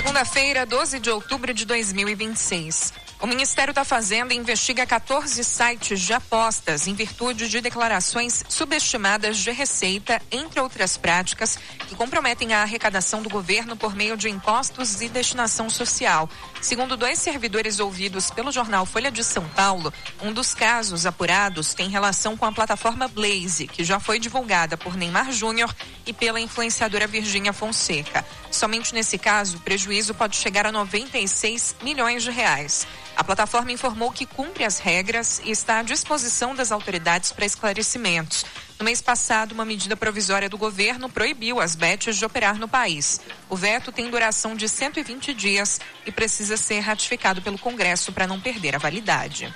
Segunda-feira, 12 de outubro de 2026. O Ministério da Fazenda investiga 14 sites de apostas em virtude de declarações subestimadas de receita, entre outras práticas, que comprometem a arrecadação do governo por meio de impostos e destinação social. Segundo 2 servidores ouvidos pelo jornal Folha de São Paulo, um dos casos apurados tem relação com a plataforma Blaze, que já foi divulgada por Neymar Júnior e pela influenciadora Virgínia Fonseca. Somente nesse caso, o prejuízo pode chegar a 96 milhões de reais. A plataforma informou que cumpre as regras e está à disposição das autoridades para esclarecimentos. No mês passado, uma medida provisória do governo proibiu as bets de operar no país. O veto tem duração de 120 dias e precisa ser ratificado pelo Congresso para não perder a validade.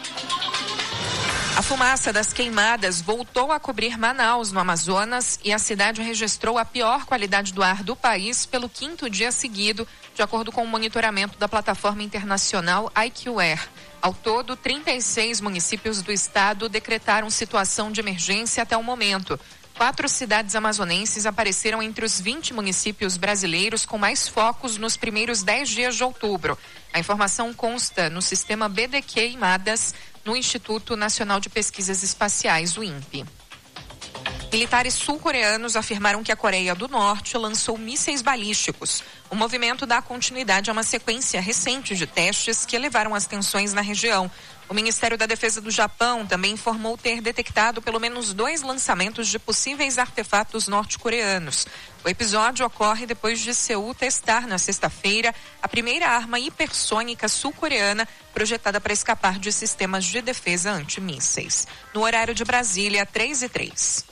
A fumaça das queimadas voltou a cobrir Manaus, no Amazonas, e a cidade registrou a pior qualidade do ar do país pelo 5º dia seguido, de acordo com o monitoramento da plataforma internacional IQ Air. Ao todo, 36 municípios do estado decretaram situação de emergência até o momento. 4 cidades amazonenses apareceram entre os 20 municípios brasileiros com mais focos nos primeiros 10 dias de outubro. A informação consta no sistema BDQ-IMADAS, no Instituto Nacional de Pesquisas Espaciais, o INPE. Militares sul-coreanos afirmaram que a Coreia do Norte lançou mísseis balísticos. O movimento dá continuidade a uma sequência recente de testes que elevaram as tensões na região. O Ministério da Defesa do Japão também informou ter detectado pelo menos 2 lançamentos de possíveis artefatos norte-coreanos. O episódio ocorre depois de Seul testar na sexta-feira a primeira arma hipersônica sul-coreana projetada para escapar de sistemas de defesa antimísseis. No horário de Brasília, 3h03.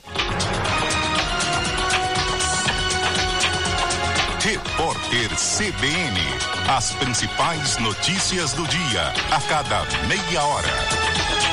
Repórter CBN. As principais notícias do dia, a cada meia hora.